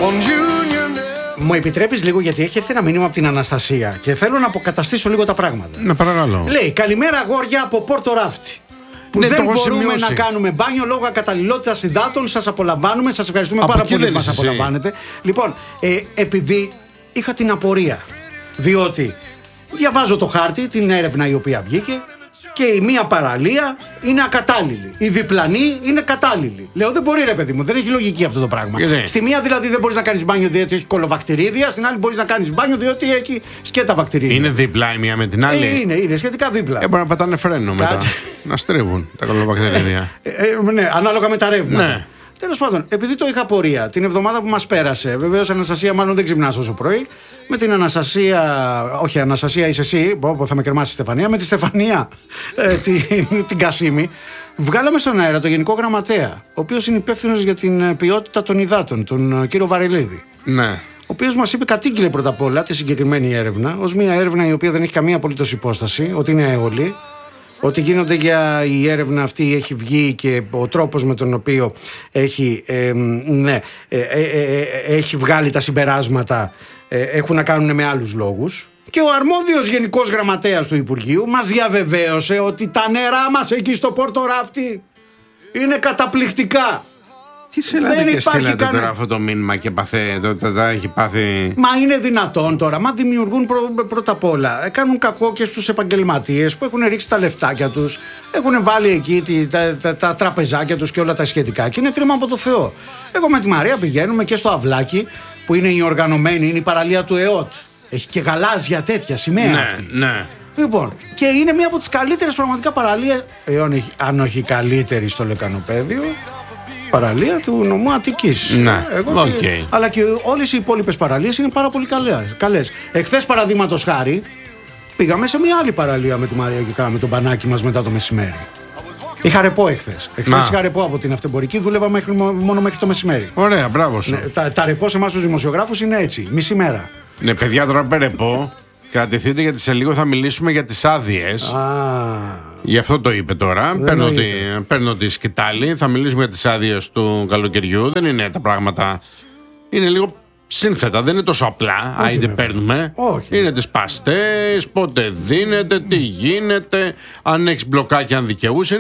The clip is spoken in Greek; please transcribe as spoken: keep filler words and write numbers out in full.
Μου επιτρέπεις λίγο, γιατί έχει έρθει ένα μήνυμα από την Αναστασία και θέλω να αποκαταστήσω λίγο τα πράγματα. Ναι, παρακαλώ. Λέει: καλημέρα, αγόρια από Πόρτο Ράφτη. Που Ναι, δεν μπορούμε σημειώσει. να κάνουμε μπάνιο λόγω ακαταλληλότητας υδάτων. Σας απολαμβάνουμε, σας ευχαριστούμε Από πάρα εκεί πολύ που δεν μας είσαι απολαμβάνετε. Λοιπόν, ε, επειδή είχα την απορία, διότι διαβάζω το χάρτη, την έρευνα η οποία βγήκε, και η μία παραλία είναι ακατάλληλη. Η διπλανή είναι κατάλληλη. Λέω: δεν μπορεί, ρε παιδί μου, δεν έχει λογική αυτό το πράγμα. Γιατί? Στη μία δηλαδή δεν μπορείς να κάνεις μπάνιο διότι έχει κολοβακτηρίδια, στην άλλη μπορείς να κάνεις μπάνιο διότι έχει σκέτα βακτηρίδια. Είναι δίπλα η μία με την άλλη. Ε, είναι, είναι σχετικά δίπλα. Ε, μπορεί να πατάνε φρένο μετά. Κάτσε. Να στρίβουν τα κολοβακτηρίδια. Ε, ε, ναι, ανάλογα με τα ρεύματα. Ναι. Τέλος πάντων, επειδή το είχα απορία την εβδομάδα που μας πέρασε, βεβαίως Αναστασία, μάλλον δεν ξυπνάς όσο πρωί. Με την Αναστασία, όχι, Αναστασία είσαι εσύ, που θα με κρεμάσει η Στεφανία, με τη Στεφανία, ε, την, την Κασίμη, βγάλαμε στον αέρα το Γενικό Γραμματέα, ο οποίος είναι υπεύθυνος για την ποιότητα των υδάτων, τον κύριο Βαρελίδη. Ναι. Ο οποίος μας είπε, κατήγγειλε πρώτα απ' όλα τη συγκεκριμένη έρευνα, ως μια έρευνα η οποία δεν έχει καμία απολύτως υπόσταση, ότι είναι αεολή. Ότι γίνονται για η έρευνα αυτή έχει βγει και ο τρόπος με τον οποίο έχει, ε, ναι, ε, ε, ε, έχει βγάλει τα συμπεράσματα ε, έχουν να κάνουν με άλλους λόγους. Και ο αρμόδιος Γενικός Γραμματέας του Υπουργείου μας διαβεβαίωσε ότι τα νερά μας εκεί στο Πόρτο Ράφτη είναι καταπληκτικά. Τι θέλατε Δεν και υπάρχει στείλατε κανένα- τώρα αυτό το μήνυμα και παθέ, το, το, το, έχει πάθει... Μα είναι δυνατόν τώρα? Μα δημιουργούν πρω- πρώτα απ' όλα. ε, Κάνουν κακό και στους επαγγελματίες που έχουν ρίξει τα λεφτάκια τους. Έχουν βάλει εκεί τη- τα, τα, τα τραπεζάκια τους και όλα τα σχετικά. Και είναι κρίμα από το Θεό. Εγώ με τη Μαρία πηγαίνουμε και στο Αυλάκι, που είναι η οργανωμένη, είναι η παραλία του ΕΟΤ. Έχει και γαλάζια τέτοια σημαία Ναι, αυτή. ναι. Λοιπόν, και είναι μία από τις καλύτερες πραγματικά παραλίες, ε, αν όχι καλύτερη στο Λεκανοπαίδιο, παραλία του νομού Αττικής. Ναι, Εγώ οκ. και- αλλά και όλες οι υπόλοιπες παραλίες είναι πάρα πολύ καλές. καλές. Εχθές, παραδείγματος χάρη, πήγαμε σε μια άλλη παραλία με τη Μαρία και κάναμε τον μπανάκι μας μετά το μεσημέρι. Είχα ρεπό εχθές. Εχθές Να. είχα ρεπό από την αυτεμπορική, δούλευα μέχρι, μόνο μέχρι το μεσημέρι. Ωραία, μπράβο σου. Ναι, τα, τα ρεπό σε εμάς τους δημοσιογράφους είναι έτσι, μισή μέρα. Ναι, παιδιά, τώρα περαιπώ. Κρατηθείτε, γιατί σε λίγο θα μιλήσουμε για τις άδειες. Α, Γι' αυτό το είπε τώρα. Παίρνω τη, εννοείται. παίρνω τη σκητάλη. Θα μιλήσουμε για τις άδειες του καλοκαιριού. Δεν είναι τα πράγματα. Είναι λίγο σύνθετα. Δεν είναι τόσο απλά. Άιντε βέβαια. παίρνουμε. Όχι. Είναι τις παστές, πότε δίνεται, τι γίνεται, αν έχεις μπλοκάκι, αν δικαιούσε.